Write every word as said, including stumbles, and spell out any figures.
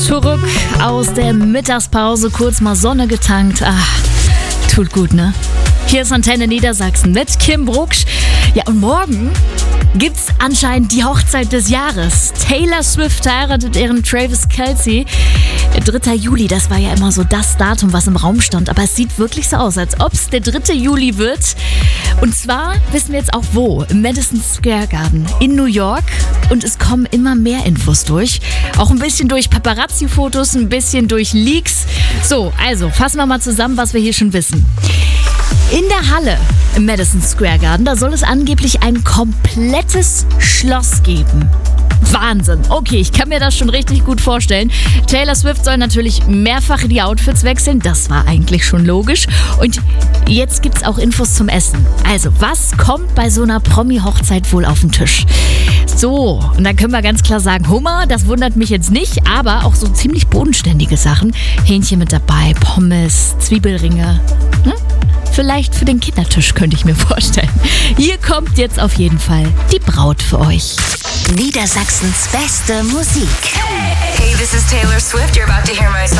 Zurück aus der Mittagspause, kurz mal Sonne getankt. Ach, tut gut, ne? Hier ist Antenne Niedersachsen mit Kim Brucksch. Ja, und morgen gibt's anscheinend die Hochzeit des Jahres. Taylor Swift heiratet ihren Travis Kelce. dritter Juli, das war ja immer so das Datum, was im Raum stand. Aber es sieht wirklich so aus, als ob es der dritte Juli wird. Und zwar wissen wir jetzt auch wo. Im Madison Square Garden in New York. Und es kommen immer mehr Infos durch. Auch ein bisschen durch Paparazzi-Fotos, ein bisschen durch Leaks. So, also fassen wir mal zusammen, was wir hier schon wissen. In der Halle im Madison Square Garden, da soll es angeblich ein komplettes Schloss geben. Wahnsinn. Okay, ich kann mir das schon richtig gut vorstellen. Taylor Swift soll natürlich mehrfach die Outfits wechseln. Das war eigentlich schon logisch. Und jetzt gibt's auch Infos zum Essen. Also, was kommt bei so einer Promi-Hochzeit wohl auf den Tisch? So, und dann können wir ganz klar sagen, Hummer, das wundert mich jetzt nicht, aber auch so ziemlich bodenständige Sachen. Hähnchen mit dabei, Pommes, Zwiebelringe. Hm? Vielleicht für den Kindertisch, könnte ich mir vorstellen. Hier kommt jetzt auf jeden Fall die Braut für euch. Niedersachsens beste Musik. Hey, this is Taylor Swift. You're about to hear my song.